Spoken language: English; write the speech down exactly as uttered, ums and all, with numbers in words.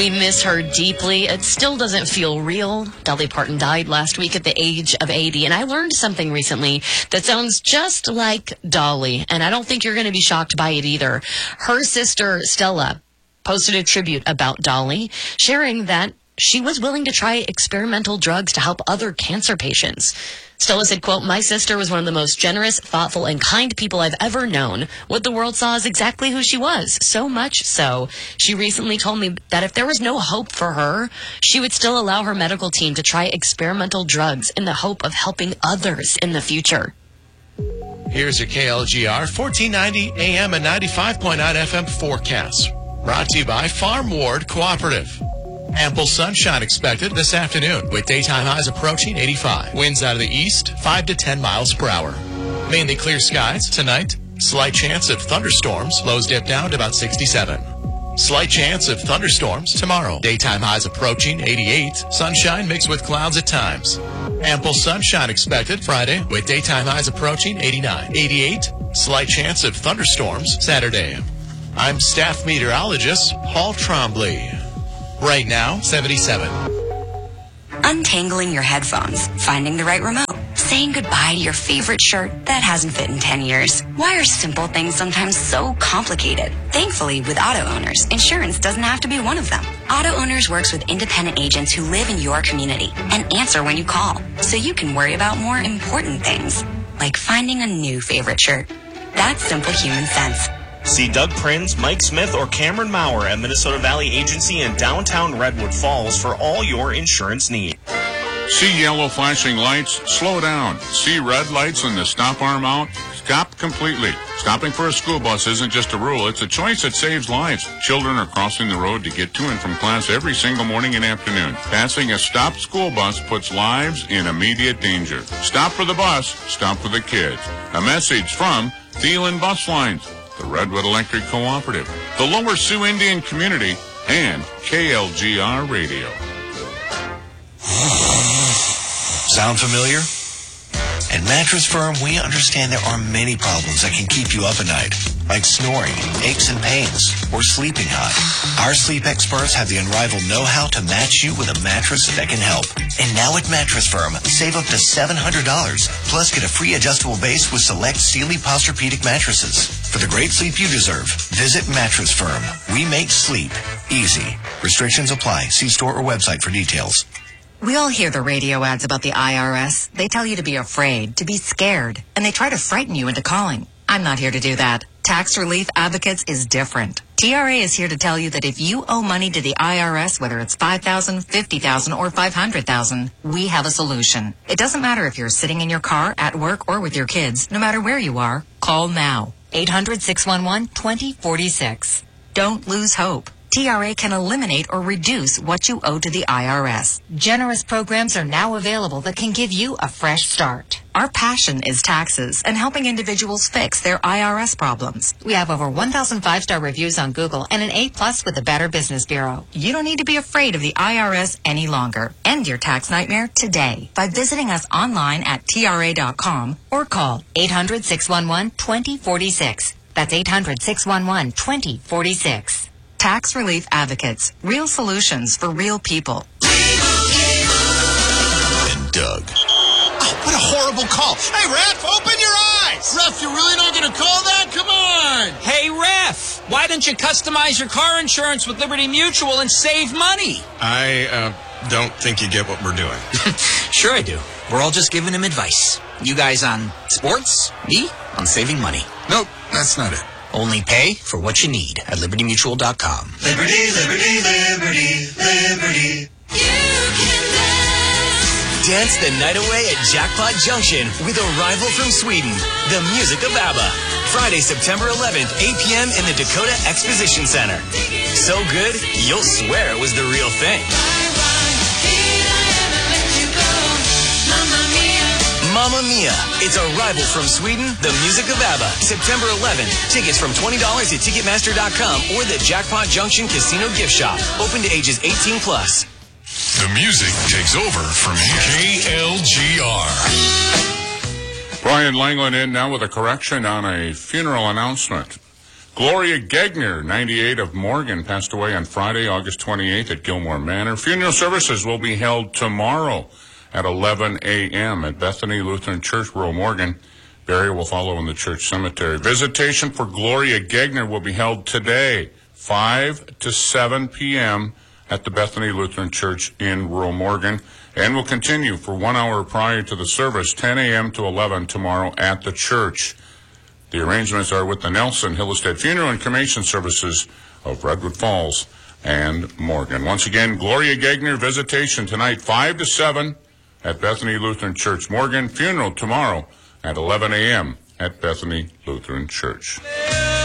We miss her deeply. It still doesn't feel real. Dolly Parton died last week at the age of eighty, and I learned something recently that sounds just like Dolly, and I don't think you're going to be shocked by it either. Her sister, Stella, posted a tribute about Dolly, sharing that she was willing to try experimental drugs to help other cancer patients. Stella said, quote, "My sister was one of the most generous, thoughtful, and kind people I've ever known. What the world saw is exactly who she was. So much so, she recently told me that if there was no hope for her, she would still allow her medical team to try experimental drugs in the hope of helping others in the future." Here's your K L G R fourteen ninety A M and ninety-five point nine F M forecast. Brought to you by Farm Ward Cooperative. Ample sunshine expected this afternoon with daytime highs approaching eighty-five. Winds out of the east, five to ten miles per hour. Mainly clear skies tonight. Slight chance of thunderstorms. Lows dip down to about sixty-seven. Slight chance of thunderstorms tomorrow. Daytime highs approaching eighty-eight. Sunshine mixed with clouds at times. Ample sunshine expected Friday with daytime highs approaching eighty-nine. eighty-eight. Slight chance of thunderstorms Saturday. I'm staff meteorologist Paul Trombley. Right now, seventy-seven. Untangling your headphones, finding the right remote, saying goodbye to your favorite shirt that hasn't fit in ten years. Why are simple things sometimes so complicated? Thankfully, with Auto Owners, insurance doesn't have to be one of them. Auto Owners works with independent agents who live in your community and answer when you call, so you can worry about more important things, like finding a new favorite shirt. That's simple human sense. See Doug Prinz, Mike Smith, or Cameron Maurer at Minnesota Valley Agency in downtown Redwood Falls for all your insurance needs. See yellow flashing lights? Slow down. See red lights in the stop arm out? Stop completely. Stopping for a school bus isn't just a rule. It's a choice that saves lives. Children are crossing the road to get to and from class every single morning and afternoon. Passing a stopped school bus puts lives in immediate danger. Stop for the bus. Stop for the kids. A message from Thielen Bus Lines, the Redwood Electric Cooperative, the Lower Sioux Indian Community, and K L G R Radio. Sound familiar? At Mattress Firm, we understand there are many problems that can keep you up at night, like snoring, aches and pains, or sleeping hot. Our sleep experts have the unrivaled know-how to match you with a mattress that can help. And now at Mattress Firm, save up to seven hundred dollars, plus get a free adjustable base with select Sealy Posturepedic mattresses. For the great sleep you deserve, visit Mattress Firm. We make sleep easy. Restrictions apply. See store or website for details. We all hear the radio ads about the I R S. They tell you to be afraid, to be scared, and they try to frighten you into calling. I'm not here to do that. Tax Relief Advocates is different. T R A is here to tell you that if you owe money to the I R S, whether it's five thousand dollars, fifty thousand dollars, or five hundred thousand dollars, we have a solution. It doesn't matter if you're sitting in your car, at work, or with your kids. No matter where you are, call now. eight hundred, six one one, two zero four six. Don't lose hope. T R A can eliminate or reduce what you owe to the I R S. Generous programs are now available that can give you a fresh start. Our passion is taxes and helping individuals fix their I R S problems. We have over one thousand five-star reviews on Google and an A plus with the Better Business Bureau. You don't need to be afraid of the I R S any longer. End your tax nightmare today by visiting us online at T R A dot com or call eight hundred, six one one, two zero four six. That's eight hundred, six one one, two zero four six. Tax Relief Advocates. Real solutions for real people. And Doug. Oh, what a horrible call. Hey, Ref, open your eyes. Ref, you're really not going to call that? Come on. Hey, Ref, why don't you customize your car insurance with Liberty Mutual and save money? I uh, don't think you get what we're doing. Sure I do. We're all just giving him advice. You guys on sports, me on saving money. Nope, that's not it. Only pay for what you need at Liberty Mutual dot com. Liberty, Liberty, Liberty, Liberty. You can dance. Dance the night away at Jackpot Junction with a rival from Sweden, the music of ABBA. Friday, September eleventh, eight p.m. in the Dakota Exposition Center. So good, you'll swear it was the real thing. Mamma Mia. It's a rival from Sweden, the music of ABBA. September eleventh. Tickets from twenty dollars at Ticketmaster dot com or the Jackpot Junction Casino Gift Shop. Open to ages eighteen plus. The music takes over from K L G R. Brian Langland in now with a correction on a funeral announcement. Gloria Gegner, ninety-eight, of Morgan, passed away on Friday, August twenty-eighth at Gilmore Manor. Funeral services will be held tomorrow at eleven a.m. at Bethany Lutheran Church, rural Morgan. Burial will follow in the church cemetery. Visitation for Gloria Gegner will be held today, five to seven p.m. at the Bethany Lutheran Church in rural Morgan, and will continue for one hour prior to the service, ten a.m. to eleven tomorrow at the church. The arrangements are with the Nelson Hillestead Funeral and Cremation Services of Redwood Falls and Morgan. Once again, Gloria Gegner, visitation tonight, five to seven at Bethany Lutheran Church, Morgan. Funeral tomorrow at eleven a.m. at Bethany Lutheran Church.